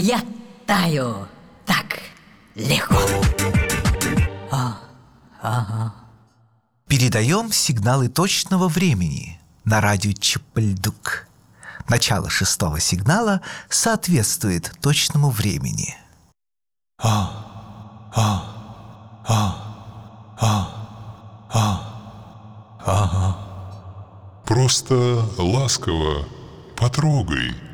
Я таю так легко. Передаем сигналы точного времени на радио Чапальдук. Начало 6-го сигнала соответствует точному времени. Просто ласково потрогай